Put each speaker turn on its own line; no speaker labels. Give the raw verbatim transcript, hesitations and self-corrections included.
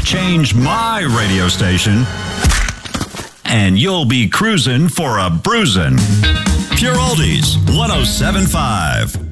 change my radio station, and you'll be cruising for a bruising. Pure Oldies, one oh seven point five.